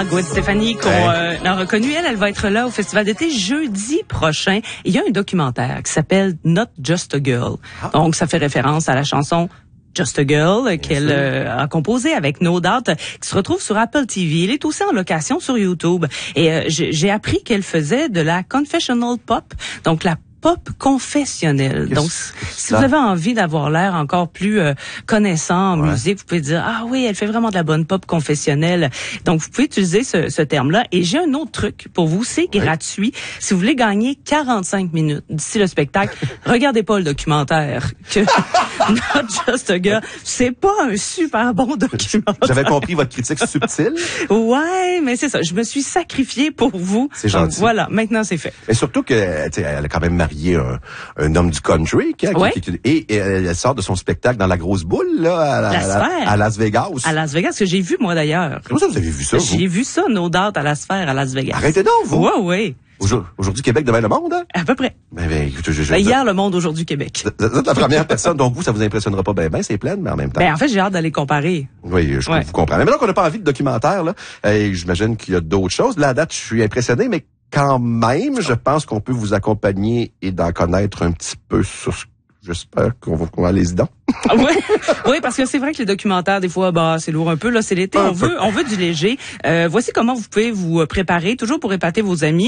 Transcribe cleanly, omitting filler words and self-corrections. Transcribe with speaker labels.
Speaker 1: Gwen Stefani, qu'on a reconnu, elle va être là au Festival d'été jeudi prochain. Il y a un documentaire qui s'appelle Not Just a Girl. Donc, ça fait référence à la chanson Just a Girl qu'elle a composée avec No Doubt, qui se retrouve sur Apple TV. Il est aussi en location sur YouTube. Et j'ai appris qu'elle faisait de la confessional pop, donc la pop confessionnelle. Donc, si vous avez envie d'avoir l'air encore plus connaissant en musique, vous pouvez dire, ah oui, elle fait vraiment de la bonne pop confessionnelle. Donc, vous pouvez utiliser ce terme-là. Et j'ai un autre truc pour vous, c'est gratuit. Si vous voulez gagner 45 minutes d'ici le spectacle, regardez pas le documentaire. Que Not Just a Girl, c'est pas un super bon documentaire.
Speaker 2: J'avais compris votre critique subtile.
Speaker 1: Ouais, mais c'est ça. Je me suis sacrifiée pour vous.
Speaker 2: C'est gentil.
Speaker 1: Donc, voilà, maintenant c'est fait.
Speaker 2: Et surtout que, elle a quand même marié un homme du country, et elle sort de son spectacle dans la grosse boule, là, à Las Vegas.
Speaker 1: À Las Vegas, que j'ai vu, moi, d'ailleurs.
Speaker 2: Comment ça, vous avez vu ça, vous?
Speaker 1: J'ai vu ça, No Doubt, à la Sphère, à Las Vegas.
Speaker 2: Arrêtez donc, vous!
Speaker 1: Ouais.
Speaker 2: Aujourd'hui, Québec, demain, le monde, hein?
Speaker 1: À peu près.
Speaker 2: Écoute,
Speaker 1: hier, le monde, aujourd'hui, Québec.
Speaker 2: Vous êtes la première personne, donc vous, ça vous impressionnera pas c'est plein, mais en même temps.
Speaker 1: En fait, j'ai hâte d'aller comparer.
Speaker 2: Oui, je vous comprends. Mais maintenant qu'on n'a pas envie de documentaire, là, j'imagine qu'il y a d'autres choses. Là, à date, je suis impressionné, mais quand même, je pense qu'on peut vous accompagner et d'en connaître un petit peu sur ce. J'espère qu'on va les dents.
Speaker 1: Oui, parce que c'est vrai que les documentaires, des fois, c'est lourd un peu. Là, c'est l'été. On veut du léger. Voici comment vous pouvez vous préparer, toujours pour épater vos amis.